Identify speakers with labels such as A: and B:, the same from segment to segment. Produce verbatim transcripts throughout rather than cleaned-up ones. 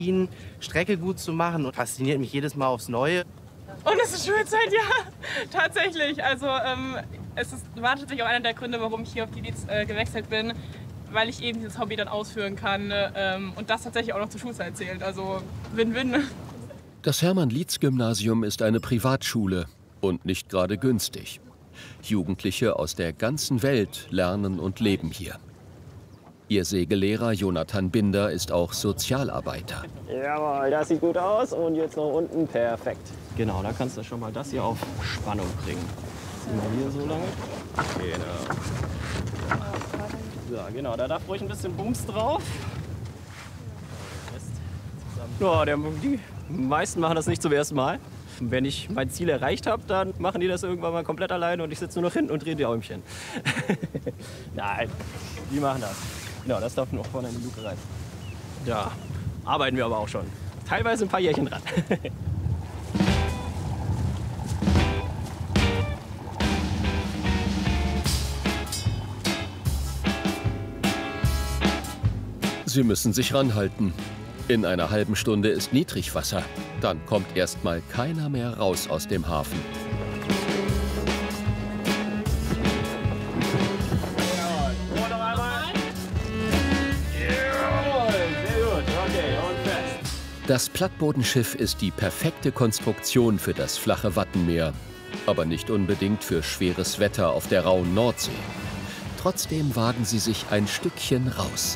A: Strecke gut zu machen und fasziniert mich jedes Mal aufs Neue.
B: Und es ist Schulzeit, ja, tatsächlich. Also ähm, es ist, war tatsächlich auch einer der Gründe, warum ich hier auf die Dietz äh, gewechselt bin, weil ich eben dieses Hobby dann ausführen kann ähm, und das tatsächlich auch noch zur Schulzeit zählt. Also Win-Win.
C: Das Hermann-Lietz-Gymnasium ist eine Privatschule und nicht gerade günstig. Jugendliche aus der ganzen Welt lernen und leben hier. Ihr Segellehrer Jonathan Binder ist auch Sozialarbeiter.
D: Jawohl, das sieht gut aus und jetzt noch unten, perfekt. Genau, da kannst du schon mal das hier auf Spannung bringen. Ziehen wir hier so lange. Genau. So, genau, da darf ruhig ein bisschen Booms drauf. Ja, der, die meisten machen das nicht zum ersten Mal. Wenn ich mein Ziel erreicht habe, dann machen die das irgendwann mal komplett alleine und ich sitze nur noch hinten und drehe die Äumchen. Nein, die machen das. Genau, das darf noch vorne in die Luke rein. Da arbeiten wir aber auch schon. Teilweise ein paar Jährchen dran.
C: Sie müssen sich ranhalten. In einer halben Stunde ist Niedrigwasser. Dann kommt erst mal keiner mehr raus aus dem Hafen. Das Plattbodenschiff ist die perfekte Konstruktion für das flache Wattenmeer, aber nicht unbedingt für schweres Wetter auf der rauen Nordsee. Trotzdem wagen sie sich ein Stückchen raus.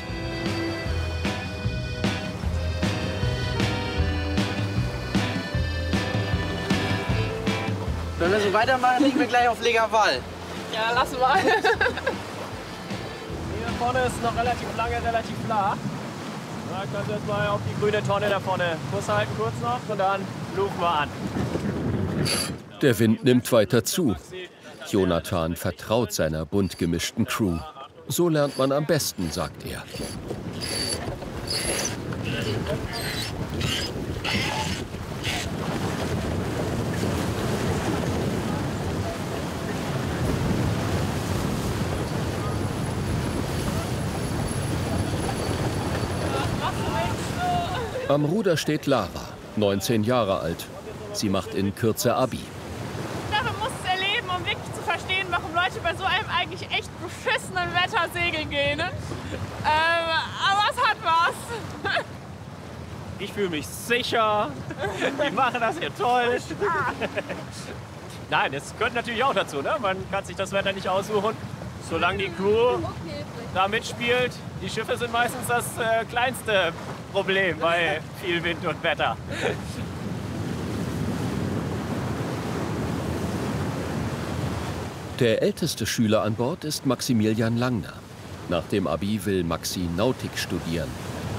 A: Wenn wir so weitermachen, liegen wir gleich auf Legerwall.
B: Ja, lass mal.
D: Hier vorne ist noch relativ lange, relativ flach. Da kannst du jetzt mal auf die grüne Tonne da vorne Kurs halten, kurz noch, und dann lufen wir an.
C: Der Wind nimmt weiter zu. Jonathan vertraut seiner bunt gemischten Crew. So lernt man am besten, sagt er. Am Ruder steht Lara, neunzehn Jahre alt. Sie macht in Kürze Abi.
B: Ja, man muss es erleben, um wirklich zu verstehen, warum Leute bei so einem eigentlich echt beschissenen Wetter segeln gehen. Ne? Ähm, aber es hat was.
D: Ich fühle mich sicher. Die machen das hier toll. Nein, das gehört natürlich auch dazu. Ne? Man kann sich das Wetter nicht aussuchen. Solange die Crew da mitspielt. Die Schiffe sind meistens das äh, kleinste Problem bei viel Wind und Wetter.
C: Der älteste Schüler an Bord ist Maximilian Langner. Nach dem Abi will Maxi Nautik studieren.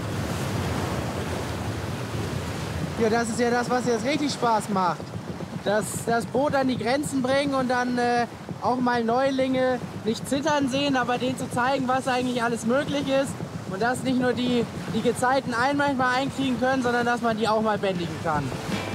E: Ja, das ist ja das, was jetzt richtig Spaß macht. Das, das Boot an die Grenzen bringen und dann äh, auch mal Neulinge nicht zittern sehen, aber denen zu zeigen, was eigentlich alles möglich ist. Und dass nicht nur die, die Gezeiten ein manchmal einkriegen können, sondern dass man die auch mal bändigen kann.